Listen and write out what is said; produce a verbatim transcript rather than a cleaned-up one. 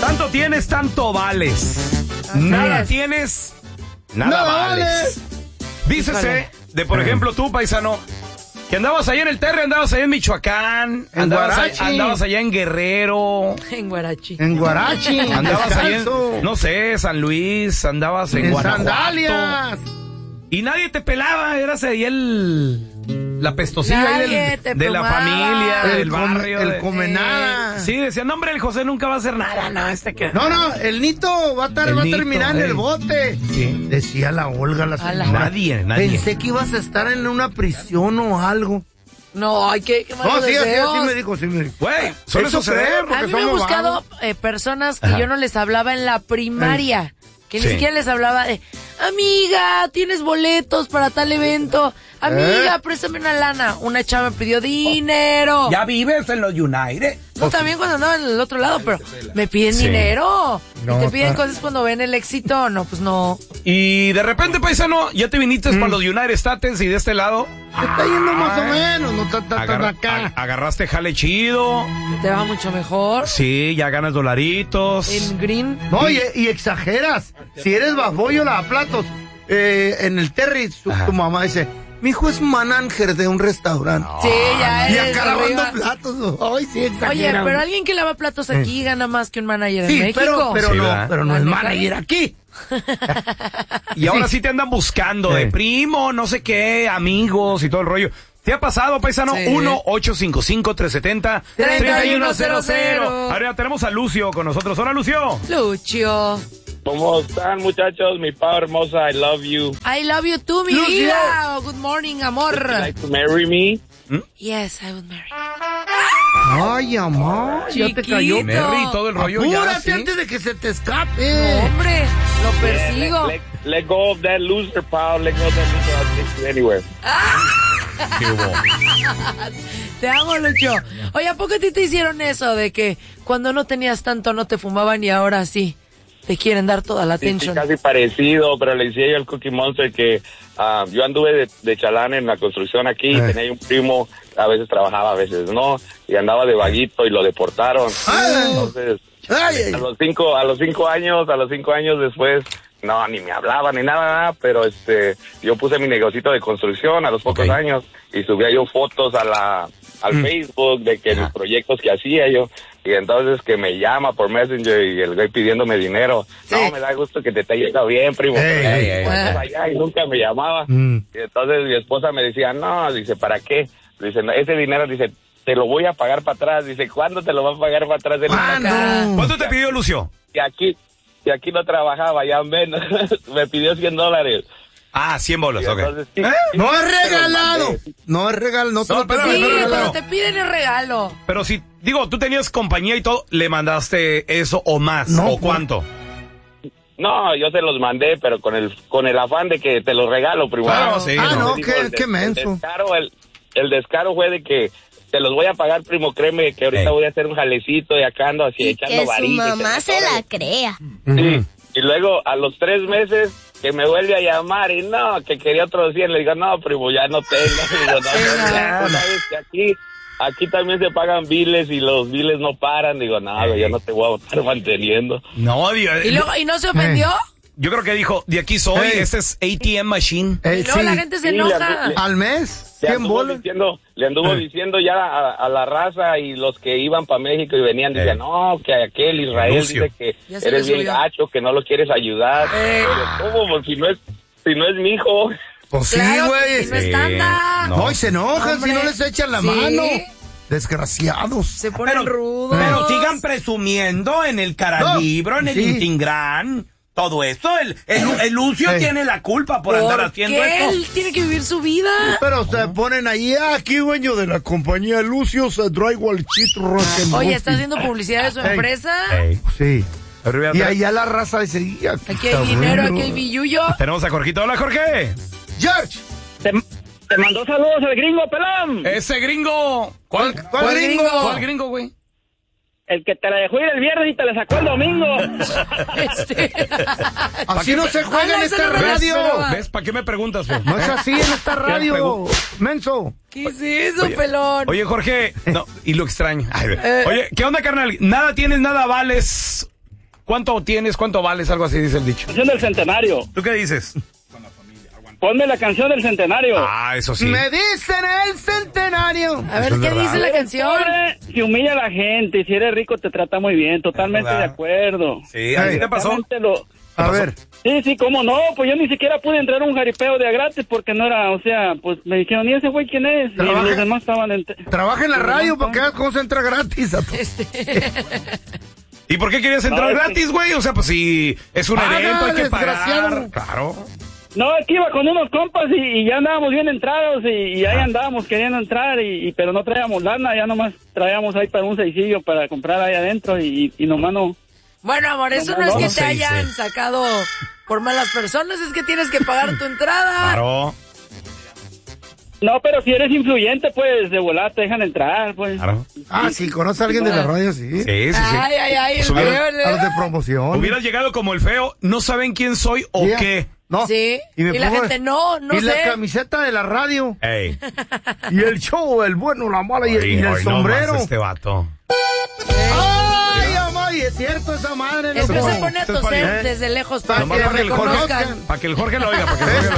Tanto tienes, tanto vales. Así nada es. Tienes, nada, nada vales. vales. Dícese de, por ejemplo, tú, paisano, que andabas allá en el Terre, andabas allá en Michoacán, en andabas, allá, andabas allá en Guerrero. En Guarachi. En Guarachi. Andabas allá en, no sé, San Luis, andabas en, en Guanajuato. Sandalias. Y nadie te pelaba, eras ahí el... La pestosilla del, de la familia, el del barrio. El de, come nada. Sí, decían, no, hombre, el José nunca va a hacer nada. No, este que... no, no, el Nito va a, tar, va a terminar en el bote. Sí. Decía la Olga, la señora. Nadie, nadie. Pensé que ibas a estar en una prisión o algo. No, hay que... No, sí, así, así me dijo, sí me dijo. Güey, suele suceder. A mí me he buscado eh, personas que Ajá. yo no les hablaba en la primaria. Que ni sí. siquiera les hablaba de, amiga, ¿tienes boletos para tal evento? Amiga, ¿Eh? préstame una lana. Una chava me pidió dinero. ¿Ya vives en los United? No, también cuando andaba en el otro lado, pero me piden sí. dinero. No, y te piden cosas cuando ven el éxito. No, pues no. Y de repente, paisano, ya te viniste mm. para los United States y de este lado... Te está yendo más Ay. o menos, no está tan agar acá. Agarraste jale chido. Te va mucho mejor. Sí, ya ganas dolaritos. En green. No, y, y exageras. Si eres babollo, lavaplatos. Eh, en el Terry, su, tu mamá dice... Mi hijo es manager de un restaurante. Sí, ya Y eres acá lavando arriba. platos. Ay, sí, Oye, pero alguien que lava platos aquí eh. gana más que un manager sí, en México. Pero, pero sí, no, ¿verdad? pero no es manager aquí. Y ahora sí te andan buscando de primo, no sé qué, amigos y todo el rollo. ¿Te ha pasado, paisano? Sí. uno ocho cinco cinco, tres siete cero, tres uno cero cero. Ahora tenemos a Lucio con nosotros. Hola, Lucio. Lucio. ¿Cómo están, muchachos? Mi pava hermosa, I love you. I love you too, mi Lucio. vida. Good morning, amor. Would you like to marry me? ¿Mm? Yes, I would marry. Ay, amor, ya te cayó. Mary y todo el rollo. Apúrate ya, ¿sí? antes de que se te escape. No, hombre, lo persigo. Yeah, let, let, let go of that loser, pal. Let go of that loser. I'll take you anywhere. ¿Qué hubo? Te amo, Lucho. Oye, ¿a poco a ti te hicieron eso de que cuando no tenías tanto no te fumaban y ahora sí te quieren dar toda la sí, atención? Sí, casi parecido, pero le decía yo al Cookie Monster que uh, yo anduve de, de chalán en la construcción aquí, eh. tenía un primo, a veces trabajaba, a veces no, y andaba de vaguito y lo deportaron. Ay. Entonces, ay. a los cinco, a los cinco años, a los cinco años después, no, ni me hablaba ni nada, nada, pero este, yo puse mi negocito de construcción a los pocos okay. años y subía yo fotos a la, al mm. Facebook de que los proyectos que hacía yo. Y entonces que me llama por Messenger y el güey pidiéndome dinero. Sí. No, me da gusto que te esté yendo bien, primo. Hey, hey, hey, hey. Allá, y nunca me llamaba. Mm. Y entonces mi esposa me decía, no, dice, ¿para qué? Dice, no, ese dinero, dice, te lo voy a pagar para atrás. Dice, ¿cuándo te lo va a pagar para atrás? Ah, no. ¿Cuánto te pidió, Lucio? Y aquí, y aquí no trabajaba, ya menos. Me pidió cien dólares. Ah, cien bolas, ok. Entonces, sí, ¿Eh? sí, no es regalado. No es regalo, no, no pero, sí, pero, pero, pero te piden el regalo. Pero si, digo, tú tenías compañía y todo, ¿le mandaste eso o más? No, ¿o cuánto? No, yo se los mandé, pero con el con el afán de que te los regalo, primo. Claro, sí. Ah, no, digo, qué, el, qué menso. El descaro, el, el descaro fue de que te los voy a pagar, primo, créeme que ahorita hey. voy a hacer un jalecito y acá ando así y echando que varillas. su mamá se la crea. Sí, y luego a los tres meses que me vuelve a llamar y no, que quería otro cien, le digo, no, primo, ya no tengo. Digo, no, no, no, sabes que aquí, aquí también se pagan biles y los biles no paran. Digo, no, hey. yo no te voy a estar manteniendo. No, Dios. ¿Y, luego, ¿Y no se ofendió? Hey. Yo creo que dijo, de aquí soy, hey. este es A T M Machine. Hey, y luego sí. la gente se sí, enoja. Le, le, ¿Al mes? Le anduvo, diciendo, le anduvo hey. diciendo ya a, a la raza y los que iban para México y venían, hey. decían, no, que aquel Israel Lucio. dice que eres bien gacho, que no lo quieres ayudar. Hey. Pero, ¿cómo? Pues, si no es, si no es mi hijo. Pues sí, claro, güey. Si no es tanta. No, y se enojan Hombre. si no les echan la ¿Sí? mano. Desgraciados. Se ponen pero, rudos. Pero sigan presumiendo en el Caralibro, no. en el sí. Intingran. Todo esto, el, el, el Lucio hey. tiene la culpa por, por andar haciendo qué? esto. Él tiene que vivir su vida. Pero se ponen ahí, aquí dueño de la compañía Lucio's Drywall Cheat Rock and Oye, ¿está haciendo publicidad de su hey. empresa? Hey. Sí. Y allá la raza dice, aquí, aquí hay dinero, bueno. aquí hay billullo. Tenemos a Jorgito. Hola, Jorge. George. Te, te mandó saludos el gringo, pelón. Ese gringo. ¿Cuál, ¿Cuál, cuál, cuál gringo? ¿Cuál gringo, güey? El que te la dejó ir el viernes y te la sacó el domingo. Este... Así no se juega ah, en esta radio. ¿Ves? ¿Ves? ¿Para qué me preguntas, güey? No es así en esta radio, menso. ¿Qué es eso, oye, pelón? Oye, Jorge, no, y lo extraño. Ay, eh. Oye, ¿qué onda, carnal? Nada tienes, nada vales. ¿Cuánto tienes? ¿Cuánto vales? Algo así dice el dicho. Canción del centenario. ¿Tú qué dices? Ponme la canción del centenario. Ah, eso sí. Me dicen el centenario. A ver, Eso es ¿qué verdad. dice la canción? Pobre, si humilla a la gente, si eres rico te trata muy bien, totalmente Es de verdad. acuerdo. Sí, ¿a ti Hey. te pasó? Totalmente lo- A ver. Sí, sí, cómo no, pues yo ni siquiera pude entrar a un jaripeo de a gratis porque no era, o sea, pues me dijeron, ¿y ese güey quién es? Y Trabaja- los demás estaban en... Trabaja en la radio para que veas cómo se entra gratis a todo. ¿Y por qué querías entrar No, es que- gratis, güey? O sea, pues si es un Paga, evento, hay que desgraciado. pagar. Claro. No, es que iba con unos compas y, y ya andábamos bien entrados y, y ahí andábamos queriendo entrar, y, y pero no traíamos lana, ya nomás traíamos ahí para un seisillo para comprar ahí adentro y, y nomás no. Bueno, amor, eso no, No, es no, que no te se hayan dice. sacado por malas personas, es que tienes que pagar tu entrada. Claro. No, pero si eres influyente, pues de volada te dejan entrar, pues. Claro. Ah, sí, conoce a alguien de la radio, sí. Sí, sí, sí. Ay, ay, ay, el Pues hubiera- feo, A los de promoción. Hubieras llegado como el feo, no saben quién soy o Yeah. qué. No. Sí, y, me la pongo- gente, no, no y sé. la camiseta de la radio. Ey. Y el show, el bueno, la mala y el, y Ay, el ay, no sombrero. más este vato. Ay, amor, y es cierto esa madre. Es que loco. se pone a Esto es para- toser ¿eh? desde lejos Para para Nomás que lo para que el Jorge- reconozcan. Para que el Jorge lo oiga, para que el Jorge lo